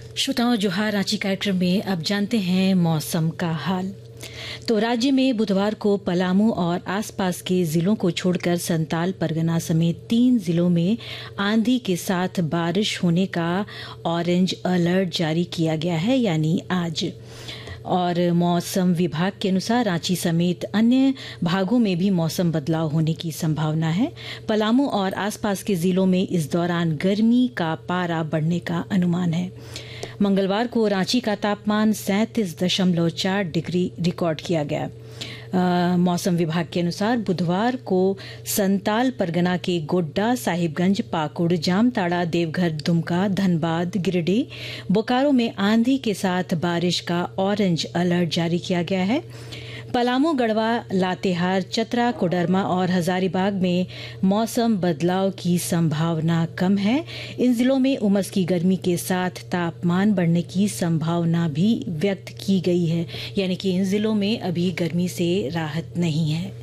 श्रोताओं, जोहार। रांची कार्यक्रम में अब जानते हैं मौसम का हाल। तो राज्य में बुधवार को पलामू और आसपास के जिलों को छोड़कर संताल परगना समेत 3 जिलों में आंधी के साथ बारिश होने का ऑरेंज अलर्ट जारी किया गया है, यानी आज। और मौसम विभाग के अनुसार रांची समेत अन्य भागों में भी मौसम बदलाव होने की संभावना है। पलामू और आसपास के जिलों में इस दौरान गर्मी का पारा बढ़ने का अनुमान है। मंगलवार को रांची का तापमान 37.4 डिग्री रिकॉर्ड किया गया। मौसम विभाग के अनुसार बुधवार को संताल परगना के गोड्डा, साहिबगंज, पाकुड़, जामताड़ा, देवघर, दुमका, धनबाद, गिरिडीह, बोकारो में आंधी के साथ बारिश का ऑरेंज अलर्ट जारी किया गया है। पलामू, गढ़वा, लातेहार, चतरा, कोडरमा और हजारीबाग में मौसम बदलाव की संभावना कम है। इन जिलों में उमस की गर्मी के साथ तापमान बढ़ने की संभावना भी व्यक्त की गई है, यानी कि इन जिलों में अभी गर्मी से राहत नहीं है।